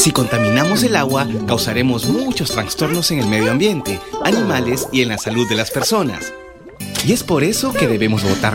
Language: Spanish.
Si contaminamos el agua, causaremos muchos trastornos en el medio ambiente, animales y en la salud de las personas. Y es por eso que debemos botar